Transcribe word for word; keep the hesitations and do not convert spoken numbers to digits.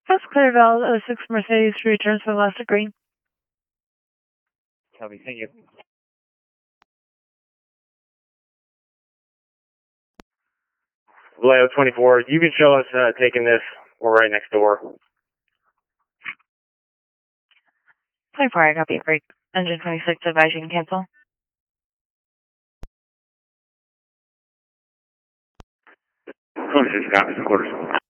That's clear, Val. oh six Mercedes returns for Elastic Green. Copy, thank you. Vallejo twenty-four, you can show us uh, taking this. We're right next door. twenty-four, I copy. Break. Engine twenty-six, advise you can cancel. twenty-six, copy, quarters.